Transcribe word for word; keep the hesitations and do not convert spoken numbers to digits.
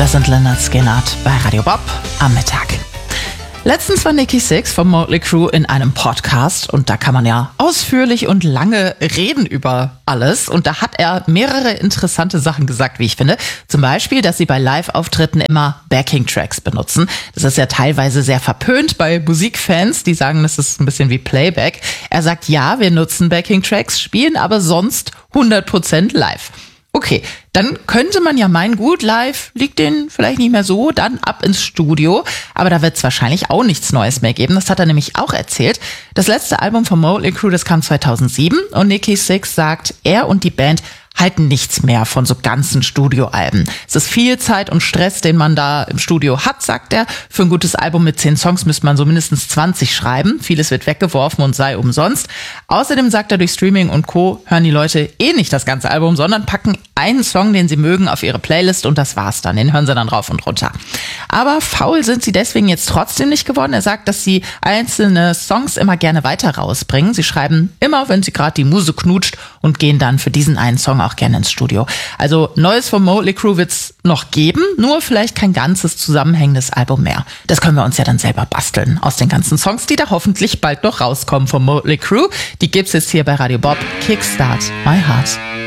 Das sind Lynyrd Skynyrd bei Radio Bob am Mittag. Letztens war Nikki Sixx vom Motley Crue in einem Podcast und da kann man ja ausführlich und lange reden über alles. Und da hat er mehrere interessante Sachen gesagt, wie ich finde. Zum Beispiel, dass sie bei Live-Auftritten immer Backing-Tracks benutzen. Das ist ja teilweise sehr verpönt bei Musikfans, die sagen, das ist ein bisschen wie Playback. Er sagt, ja, wir nutzen Backing-Tracks, spielen aber sonst hundert Prozent live. Okay, dann könnte man ja meinen, gut, live liegt denen vielleicht nicht mehr so, dann ab ins Studio. Aber da wird es wahrscheinlich auch nichts Neues mehr geben. Das hat er nämlich auch erzählt. Das letzte Album von Motley Crue, das kam zweitausendsieben und Nikki Sixx sagt, er und die Band halten nichts mehr von so ganzen Studioalben. Es ist viel Zeit und Stress, den man da im Studio hat, sagt er. Für ein gutes Album mit zehn Songs müsste man so mindestens zwanzig schreiben. Vieles wird weggeworfen und sei umsonst. Außerdem sagt er, durch Streaming und Co. hören die Leute eh nicht das ganze Album, sondern packen einen Song, den sie mögen, auf ihre Playlist und das war's dann. Den hören sie dann rauf und runter. Aber faul sind sie deswegen jetzt trotzdem nicht geworden. Er sagt, dass sie einzelne Songs immer gerne weiter rausbringen. Sie schreiben immer, wenn sie gerade die Muse knutscht und gehen dann für diesen einen Song auch gerne ins Studio. Also Neues von Motley Crue wird's noch geben, nur vielleicht kein ganzes zusammenhängendes Album mehr. Das können wir uns ja dann selber basteln aus den ganzen Songs, die da hoffentlich bald noch rauskommen von Motley Crue. Die gibt's jetzt hier bei Radio Bob. Kickstart My Heart.